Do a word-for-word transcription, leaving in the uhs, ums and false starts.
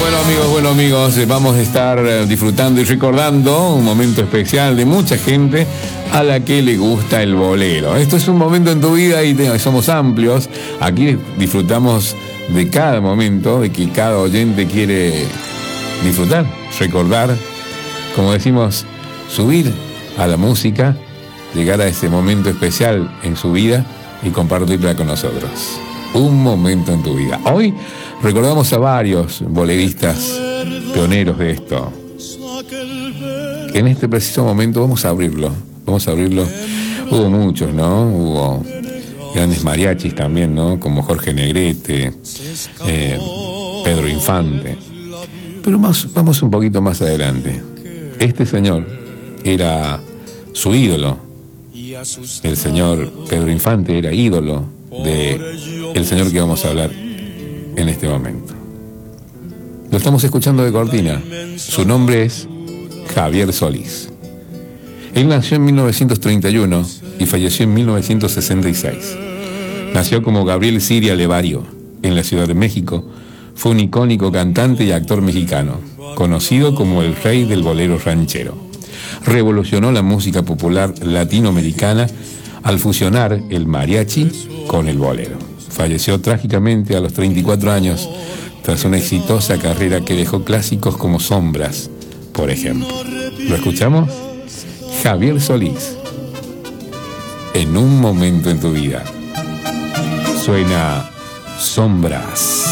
Bueno amigos, bueno amigos, vamos a estar disfrutando y recordando un momento especial de mucha gente a la que le gusta el bolero. Esto es un momento en tu vida y somos amplios. Aquí disfrutamos de cada momento, de que cada oyente quiere disfrutar, recordar, como decimos, subir a la música, llegar a ese momento especial en su vida y compartirla con nosotros. Un momento en tu vida. Hoy recordamos a varios boleristas pioneros de esto. En este preciso momento vamos a abrirlo. Vamos a abrirlo. Hubo muchos, ¿no? Hubo grandes mariachis también, ¿no? Como Jorge Negrete, eh, Pedro Infante. Pero más, vamos un poquito más adelante. Este señor era su ídolo. El señor Pedro Infante era ídolo de el señor que vamos a hablar en este momento. Lo estamos escuchando de cortina. Su nombre es Javier Solís. Él nació en mil novecientos treinta y uno y falleció en mil novecientos sesenta y seis. Nació como Gabriel Siria Levario en la Ciudad de México. Fue un icónico cantante y actor mexicano, conocido como el rey del bolero ranchero. Revolucionó la música popular latinoamericana al fusionar el mariachi con el bolero. Falleció trágicamente a los treinta y cuatro años tras una exitosa carrera que dejó clásicos como Sombras, por ejemplo. ¿Lo escuchamos? Javier Solís. En un momento en tu vida. Suena Sombras.